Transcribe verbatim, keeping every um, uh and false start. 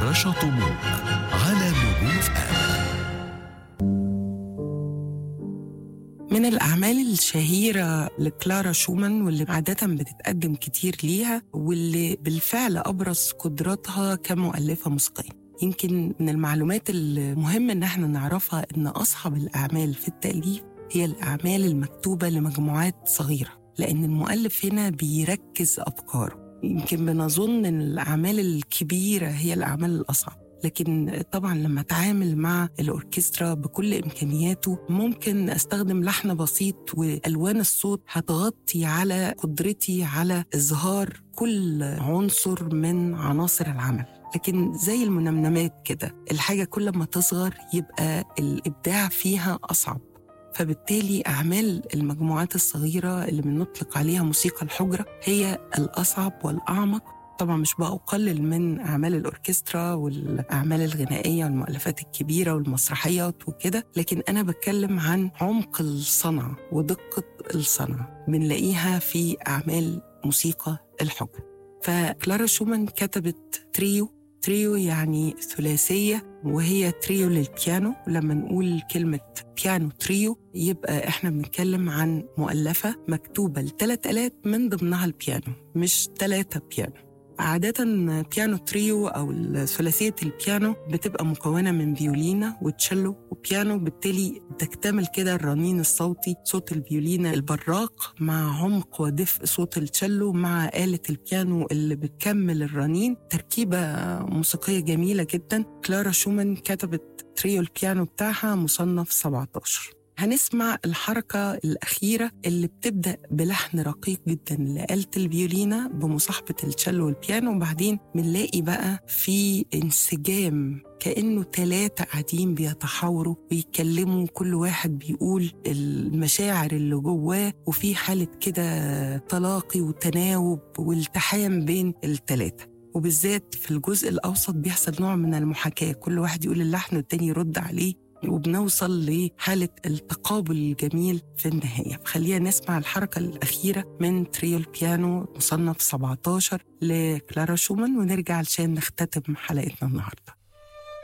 رشا طموح على نجوم اف ام. من الأعمال الشهيرة لكلارا شومان واللي عادة بتتقدم كتير ليها، واللي بالفعل أبرز قدراتها كمؤلفة موسيقية. يمكن من المعلومات المهمة إن احنا نعرفها إن أصعب الأعمال في التأليف هي الأعمال المكتوبة لمجموعات صغيرة، لأن المؤلف هنا بيركز أفكاره. يمكن بنظن إن الأعمال الكبيرة هي الأعمال الأصعب، لكن طبعا لما أتعامل مع الأوركسترا بكل إمكانياته ممكن أستخدم لحن بسيط وألوان الصوت هتغطي على قدرتي على إظهار كل عنصر من عناصر العمل. لكن زي المنمنمات كده، الحاجة كل ما تصغر يبقى الإبداع فيها أصعب. فبالتالي أعمال المجموعات الصغيرة اللي بنطلق عليها موسيقى الحجرة هي الأصعب والأعمق. طبعا مش بقلل من أعمال الأوركسترا والأعمال الغنائية والمؤلفات الكبيرة والمسرحيات وكده، لكن أنا بتكلم عن عمق الصنعة ودقة الصنعة بنلاقيها في أعمال موسيقى الحجرة. فكلارا شومان كتبت تريو. تريو يعني ثلاثية، وهي تريو للبيانو. لما نقول كلمة بيانو تريو يبقى إحنا بنتكلم عن مؤلفة مكتوبة لثلاث آلات من ضمنها البيانو، مش ثلاثة بيانو. عادة بيانو تريو أو ثلاثية البيانو بتبقى مكونة من فيولينا وتشيلو وبيانو، بالتالي تكتمل كده الرنين الصوتي، صوت الفيولينا البراق مع عمق ودفء صوت التشيلو مع آلة البيانو اللي بتكمل الرنين. تركيبة موسيقية جميلة جدا. كلارا شومان كتبت تريو البيانو بتاعها مصنف سبعة عشر. هنسمع الحركة الأخيرة اللي بتبدأ بلحن رقيق جدا لآلة الفيولينا بمصاحبة التشيلو والبيانو، وبعدين بنلاقي بقى في انسجام كأنه ثلاثة قاعدين بيتحاوروا ويتكلموا، كل واحد بيقول المشاعر اللي جواه، وفي حالة كده تلاقي وتناوب والتحام بين الثلاثة. وبالذات في الجزء الأوسط بيحصل نوع من المحاكاة، كل واحد يقول اللحن والتاني يرد عليه، وبنوصل لحالة التقابل الجميل في النهاية. خلينا نسمع الحركة الأخيرة من تريو البيانو مصنف سبعة عشر لكلارا شومان ونرجع علشان نختتم حلقتنا النهاردة.